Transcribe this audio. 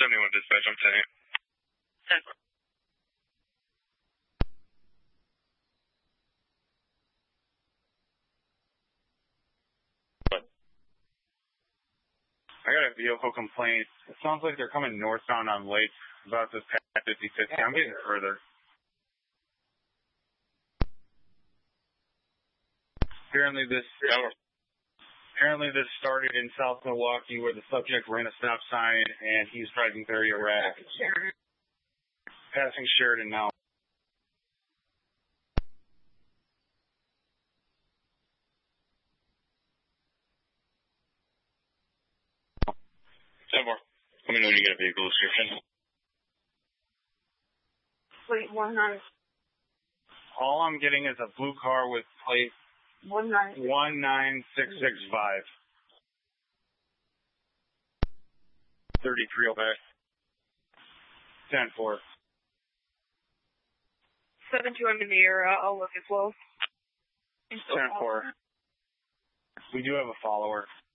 71 dispatch, I'm 10. 10. I got a vehicle complaint. It sounds like they're coming northbound on Lake about this past 50-50. I'm getting further. Apparently this started in South Milwaukee where the subject ran a stop sign and he's driving very erratic. Passing Sheridan now. Let me know when you get a vehicle description. Plate 19. All I'm getting is a blue car with plate 19665. 33 back. 10-4. 7-2, I'm in the air. I'll look as well. 10-4. We do have a follower.